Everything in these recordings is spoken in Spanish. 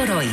por hoy.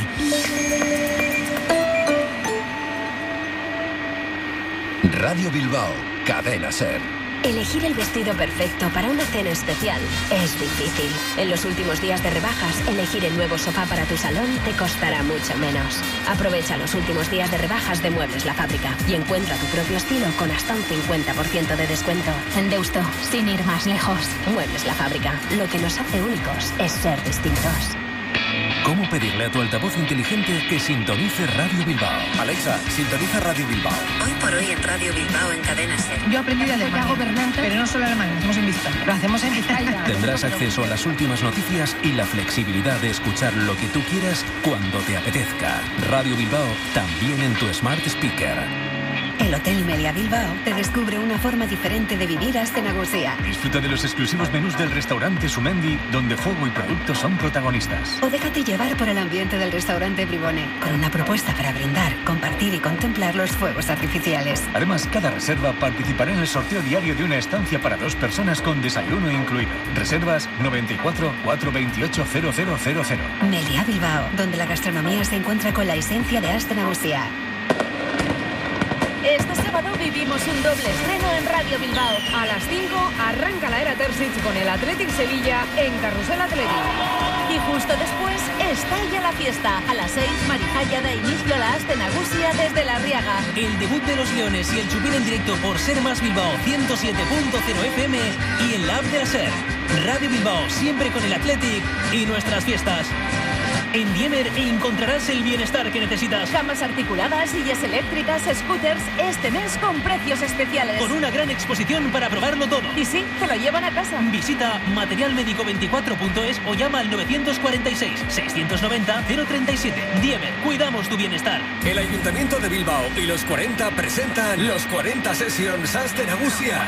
Radio Bilbao, Cadena Ser. Elegir el vestido perfecto para una cena especial es difícil. En los últimos días de rebajas, elegir el nuevo sofá para tu salón te costará mucho menos. Aprovecha los últimos días de rebajas de Muebles La Fábrica y encuentra tu propio estilo con hasta un 50% de descuento. En Deusto, sin ir más lejos. Muebles La Fábrica. Lo que nos hace únicos es ser distintos. ¿Cómo pedirle a tu altavoz inteligente que sintonice Radio Bilbao? Alexa, sintoniza Radio Bilbao. Hoy por hoy en Radio Bilbao en Cadena Ser. Yo aprendí de Alemania, pero no solo alemán, lo hacemos en Vizcaya. Lo hacemos en Vizcaya. Tendrás acceso a las últimas noticias y la flexibilidad de escuchar lo que tú quieras cuando te apetezca. Radio Bilbao también en tu Smart Speaker. El Hotel Meliá Bilbao te descubre una forma diferente de vivir Aste Nagusia. Disfruta de los exclusivos menús del restaurante Sumendi, donde fuego y productos son protagonistas. O déjate llevar por el ambiente del restaurante Bribone, con una propuesta para brindar, compartir y contemplar los fuegos artificiales. Además, cada reserva participará en el sorteo diario de una estancia para 2 personas con desayuno incluido. Reservas 94 428 0000. Meliá Bilbao, donde la gastronomía se encuentra con la esencia de Aste Nagusia. Este sábado vivimos un doble estreno en Radio Bilbao. A las 5 arranca la era Terzic con el Athletic Sevilla en Carrusel Athletic. Y justo después estalla la fiesta. A las 6 Marijaya da inicio a la Aste Nagusia desde La Riaga. El debut de los Leones y el chupín en directo por Ser Más Bilbao 107.0 FM y en la app de la Ser. Radio Bilbao siempre con el Athletic y nuestras fiestas. En Diemer encontrarás el bienestar que necesitas. Camas articuladas, sillas eléctricas, scooters, este mes con precios especiales. Con una gran exposición para probarlo todo. Y sí, te lo llevan a casa. Visita materialmedico24.es o llama al 946 690 037. Diemer, cuidamos tu bienestar. El Ayuntamiento de Bilbao y los 40 presentan los 40 Sessions Aste Nagusia.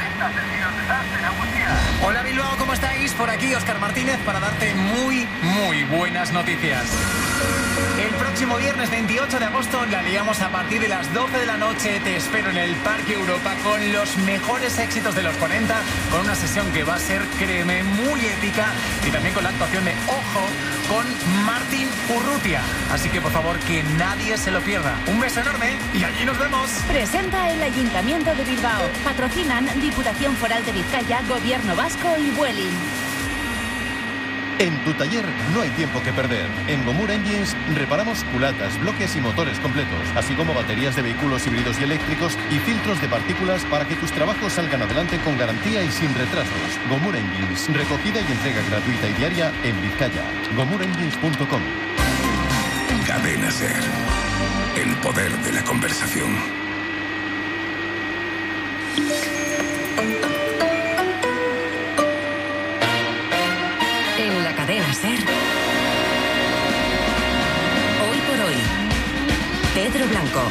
Hola Bilbao, ¿cómo estáis? Por aquí Óscar Martínez para darte muy buenas noticias. El próximo viernes 28 de agosto la liamos a partir de las 12 de la noche. Te espero en el Parque Europa con los mejores éxitos de los 40, con una sesión que va a ser, créeme, muy épica y también con la actuación de Ojo con Martín Urrutia. Así que por favor que nadie se lo pierda. Un beso enorme y allí nos vemos. Presenta el Ayuntamiento de Bilbao. Patrocinan Diputación Foral de Vizcaya, Gobierno Vasco y Vueling. En tu taller no hay tiempo que perder. En Gomur Engines reparamos culatas, bloques y motores completos, así como baterías de vehículos híbridos y eléctricos y filtros de partículas para que tus trabajos salgan adelante con garantía y sin retrasos. Gomur Engines, recogida y entrega gratuita y diaria en Vizcaya. GomurEngines.com. Cadena Ser. El poder de la conversación. En la Cadena Ser. Hoy por hoy. Pedro Blanco.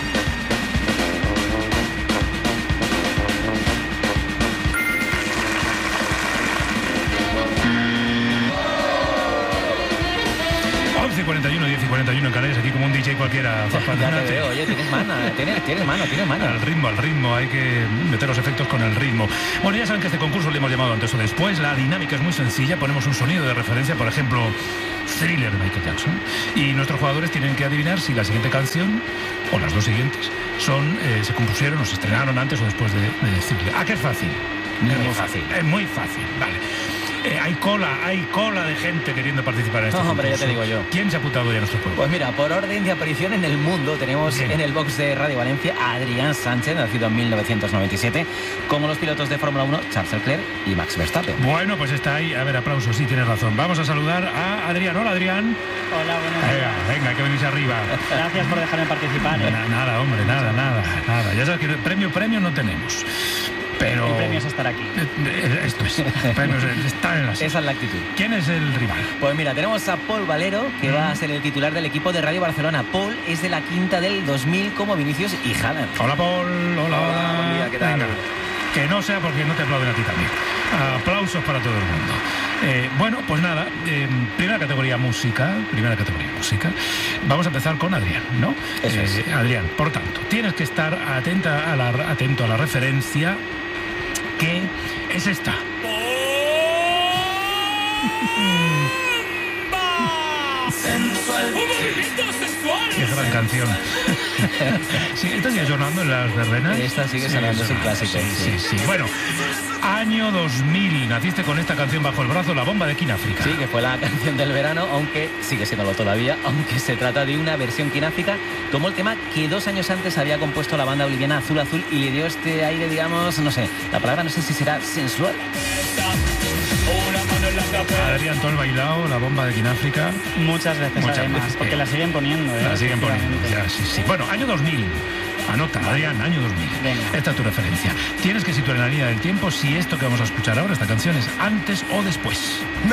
Y 41, 10 y 41 en Canarias, aquí como un DJ cualquiera. Ya te veo, oye, tienes mano. Al ritmo, hay que meter los efectos con el ritmo. Bueno, ya saben que este concurso le hemos llamado antes o después. La dinámica es muy sencilla, ponemos un sonido de referencia, por ejemplo, Thriller de Michael Jackson, y nuestros jugadores tienen que adivinar si la siguiente canción o las dos siguientes se compusieron o se estrenaron antes o después de Thriller. ¿A qué es fácil? Es muy fácil, vale. Hay cola de gente queriendo participar en este concurso. Hombre, ya te digo yo. ¿Quién se ha apuntado ya a nuestro pueblo? Pues mira, por orden de aparición en el mundo tenemos en el box de Radio Valencia a Adrián Sánchez, nacido en 1997, como los pilotos de Fórmula 1 Charles Leclerc y Max Verstappen. Bueno, pues está ahí. A ver, aplausos, sí, tienes razón. Vamos a saludar a Adrián. Hola, Adrián. Hola, buenos días. Venga, que venís arriba. Gracias por dejarme participar. Nada, hombre, nada. Ya sabes que premio no tenemos. Pero... El premio es estar aquí. Esto es. El premio es estar en la serie. Esa es la actitud. ¿Quién es el rival? Pues mira, tenemos a Paul Valero, que va a ser el titular del equipo de Radio Barcelona. Paul es de la quinta del 2000 como Vinicius y Haaland. Hola, Paul. Hola. Buen día, ¿qué tal? Venga. Que no sea porque no te aplauden a ti también. Aplausos para todo el mundo. Bueno, pues nada, primera categoría música. Vamos a empezar con Adrián, ¿no? Eso es. Adrián, por tanto, tienes que estar atento a la referencia, que es esta. sensual. ¡Un movimiento sensual! Qué gran canción. Sí, esta sigue sonando en las verbenas. Esta sigue sonando, es un clásico. Sí. Bueno, año 2000. Naciste con esta canción bajo el brazo, La Bomba de Kináfrica. Sí, que fue la canción del verano, aunque sigue siéndolo todavía, aunque se trata de una versión Kináfrica. Tomó el tema que 2 años antes había compuesto la banda boliviana Azul Azul y le dio este aire, digamos, no sé, la palabra no sé si será sensual. Adrián, ¿tú has bailado La Bomba de Kináfrica? Muchas veces, además, porque la siguen poniendo. La siguen poniendo, ya, sí. Bueno, año 2000. Anota, Adrián, año 2000. Venga. Esta es tu referencia. Tienes que situar en la línea del tiempo si esto que vamos a escuchar ahora, esta canción, es antes o después.